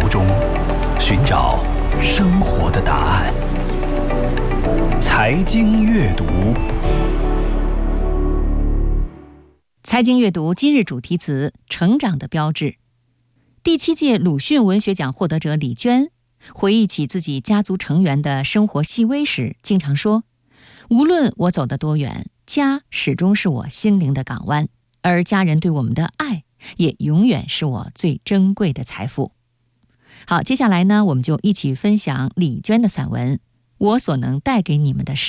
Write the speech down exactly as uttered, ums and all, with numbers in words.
途中寻找生活的答案。财经阅读， 财经阅读今日主题词：成长的标志。第七届鲁迅文学奖获得者李娟回忆起自己家族成员的生活细微时，经常说：无论我走得多远，家始终是我心灵的港湾，而家人对我们的爱也永远是我最珍贵的财富。好，接下来呢，我们就一起分享李娟的散文《我所能带给你们的事》。